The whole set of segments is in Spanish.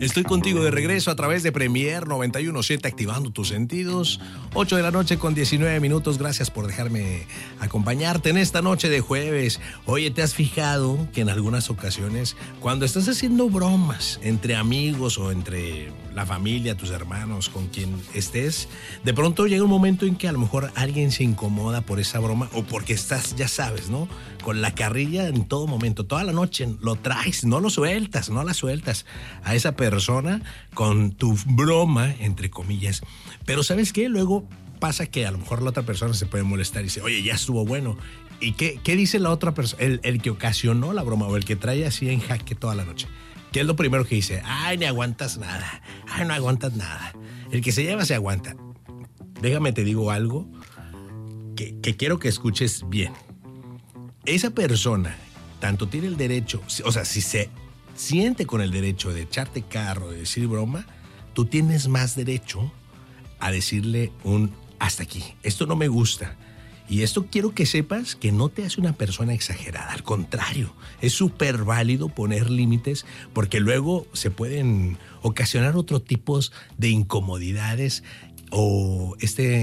Estoy contigo de regreso a través de Premier 91.7, activando tus sentidos. 8 de la noche con 19 minutos. Gracias por dejarme acompañarte en esta noche de jueves. Oye, ¿te has fijado que en algunas ocasiones, cuando estás haciendo bromas entre amigos o entre la familia, tus hermanos, con quien estés, de pronto llega un momento en que a lo mejor alguien se incomoda por esa broma o porque estás, ya sabes, ¿no? Con la carrilla en todo momento, toda la noche lo traes, no la sueltas a esa persona con tu broma, entre comillas. Pero ¿sabes qué? Luego pasa que a lo mejor la otra persona se puede molestar y dice, oye, ya estuvo bueno. ¿Y qué dice la otra persona? El que ocasionó la broma o el que trae así en jaque toda la noche. ¿Qué es lo primero que dice? Ay, no aguantas nada. Ay, no aguantas nada. El que se lleva se aguanta. Déjame te digo algo que quiero que escuches bien. Esa persona tanto tiene el derecho, o sea, si se siente con el derecho de echarte carro, de decir broma, tú tienes más derecho a decirle un hasta aquí. Esto no me gusta. Y esto quiero que sepas que no te hace una persona exagerada. Al contrario, es súper válido poner límites porque luego se pueden ocasionar otro tipo de incomodidades o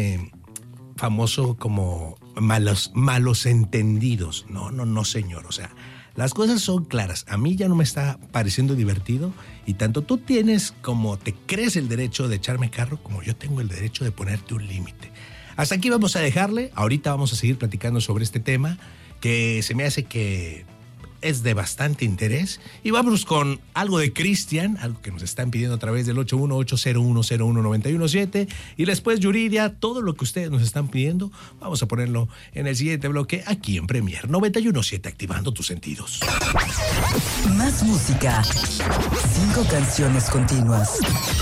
famoso como malos entendidos. No, señor. O sea, las cosas son claras. A mí ya no me está pareciendo divertido y tanto tú tienes como te crees el derecho de echarme carro como yo tengo el derecho de ponerte un límite. Hasta aquí vamos a dejarle. Ahorita vamos a seguir platicando sobre este tema que se me hace que es de bastante interés. Y vámonos con algo de Cristian, algo que nos están pidiendo a través del 81801019117. Y después Yuridia, todo lo que ustedes nos están pidiendo, vamos a ponerlo en el siguiente bloque aquí en Premier 91.7, activando tus sentidos. Más música. 5 canciones continuas.